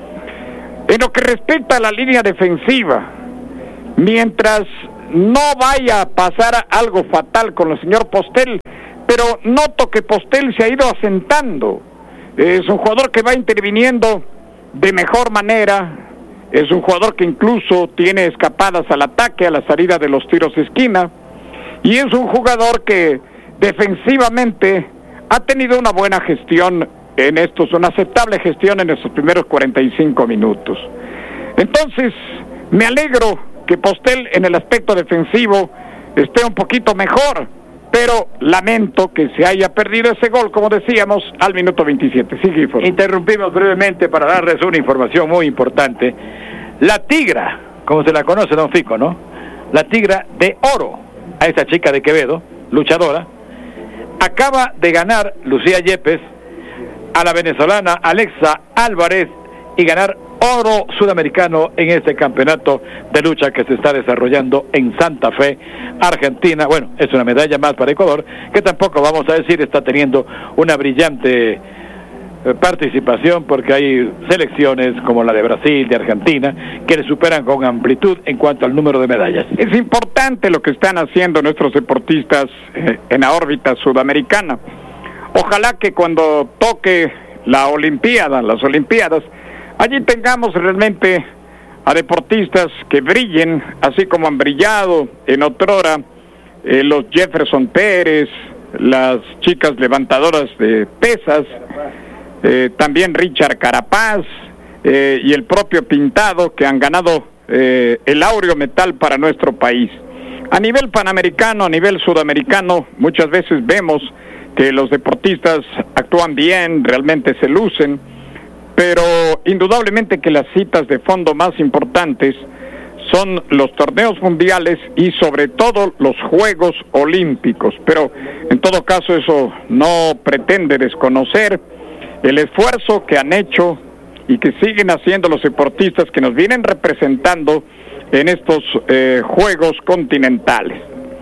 En lo que respecta a la línea defensiva, mientras no vaya a pasar algo fatal con el señor Postel, pero noto que Postel se ha ido asentando. Es un jugador que va interviniendo de mejor manera, es un jugador que incluso tiene escapadas al ataque, a la salida de los tiros de esquina, y es un jugador que defensivamente ha tenido una buena gestión una aceptable gestión en estos primeros 45 minutos. Entonces, me alegro que Postel en el aspecto defensivo esté un poquito mejor, pero lamento que se haya perdido ese gol, como decíamos, al minuto 27. Sí, Gifford. Interrumpimos brevemente para darles una información muy importante. La tigra, como se la conoce, don Fico, ¿no? La tigra de oro, a esa chica de Quevedo, luchadora, acaba de ganar Lucía Yepes a la venezolana Alexa Álvarez y ganar oro sudamericano en este campeonato de lucha que se está desarrollando en Santa Fe, Argentina. Bueno, es una medalla más para Ecuador, que tampoco, vamos a decir, está teniendo una brillante participación, porque hay selecciones como la de Brasil, de Argentina, que le superan con amplitud en cuanto al número de medallas. Es importante lo que están haciendo nuestros deportistas en la órbita sudamericana. Ojalá que cuando toque las Olimpiadas, allí tengamos realmente a deportistas que brillen, así como han brillado en otrora los Jefferson Pérez, las chicas levantadoras de pesas, también Richard Carapaz y el propio Pintado, que han ganado el áureo metal para nuestro país. A nivel panamericano, a nivel sudamericano, muchas veces vemos que los deportistas actúan bien, realmente se lucen, pero indudablemente que las citas de fondo más importantes son los torneos mundiales y sobre todo los Juegos Olímpicos. Pero en todo caso eso no pretende desconocer el esfuerzo que han hecho y que siguen haciendo los deportistas que nos vienen representando en estos Juegos continentales.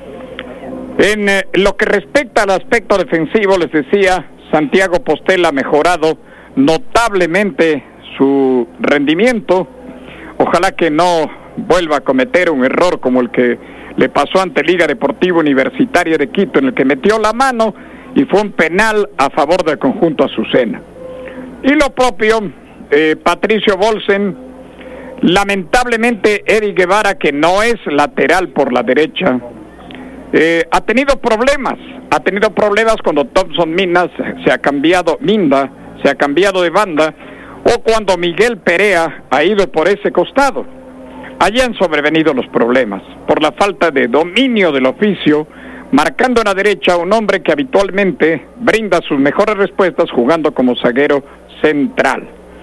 En lo que respecta al aspecto defensivo, les decía, Santiago Postel ha mejorado notablemente su rendimiento. Ojalá que no vuelva a cometer un error como el que le pasó ante Liga Deportiva Universitaria de Quito, en el que metió la mano y fue un penal a favor del conjunto Azucena. Y lo propio, Patricio Bolsen, lamentablemente Eddie Guevara, que no es lateral por la derecha, ha tenido problemas cuando Thompson Minda se ha cambiado de banda, o cuando Miguel Perea ha ido por ese costado. Allí han sobrevenido los problemas, por la falta de dominio del oficio, marcando en la derecha un hombre que habitualmente brinda sus mejores respuestas jugando como zaguero central.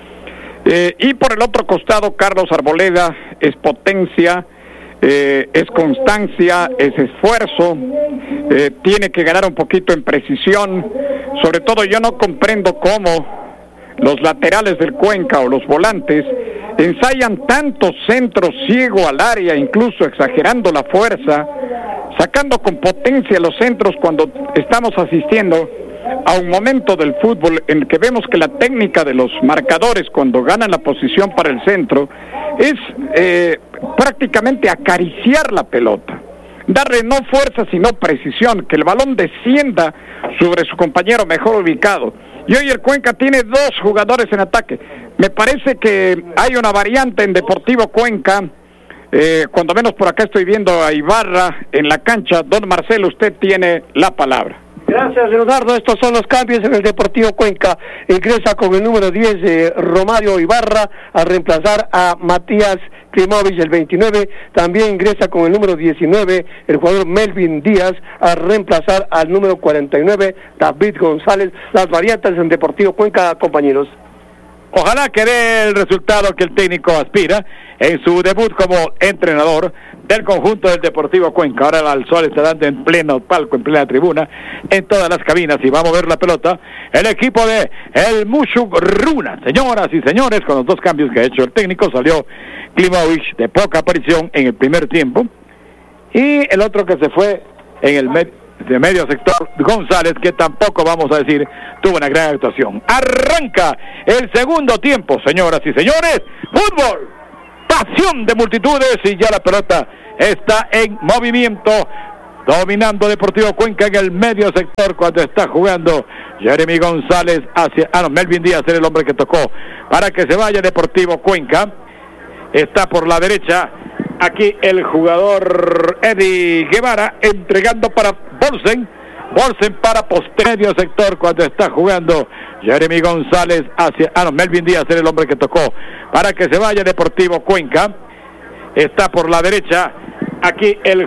Y por el otro costado, Carlos Arboleda es potencia, es constancia, es esfuerzo, tiene que ganar un poquito en precisión. Sobre todo yo no comprendo cómo los laterales del Cuenca o los volantes ensayan tantos centros ciego al área, incluso exagerando la fuerza, sacando con potencia los centros, cuando estamos asistiendo a un momento del fútbol en el que vemos que la técnica de los marcadores cuando ganan la posición para el centro es prácticamente acariciar la pelota, darle no fuerza sino precisión, que el balón descienda sobre su compañero mejor ubicado. Y hoy el Cuenca tiene dos jugadores en ataque. Me parece que hay una variante en Deportivo Cuenca Cuando menos por acá estoy viendo a Ibarra en la cancha. Don Marcelo, usted tiene la palabra. Gracias, Leonardo. Estos son los cambios en el Deportivo Cuenca. Ingresa con el número 10 Romario Ibarra a reemplazar a Matías Klimovich, el 29. También ingresa con el número 19 el jugador Melvin Díaz a reemplazar al número 49 David González. Las variantes en Deportivo Cuenca, compañeros. Ojalá que dé el resultado que el técnico aspira en su debut como entrenador del conjunto del Deportivo Cuenca. Ahora el sol está dando en pleno palco, en plena tribuna, en todas las cabinas, y va a mover la pelota el equipo de el Mushurruna. Señoras y señores, con los dos cambios que ha hecho el técnico, salió Klimovich de poca aparición en el primer tiempo, y el otro que se fue en el medio sector, González, que tampoco, vamos a decir, tuvo una gran actuación. Arranca el segundo tiempo, señoras y señores. Fútbol, pasión de multitudes, y ya la pelota está en movimiento, dominando Deportivo Cuenca en el medio sector cuando está jugando Jeremy González hacia... Melvin Díaz era el hombre que tocó para que se vaya Deportivo Cuenca. Está por la derecha aquí el jugador Eddie Guevara entregando para Bolsen para medio sector cuando está jugando Jeremy González hacia... Melvin Díaz era el hombre que tocó para que se vaya Deportivo Cuenca. Está por la derecha aquí el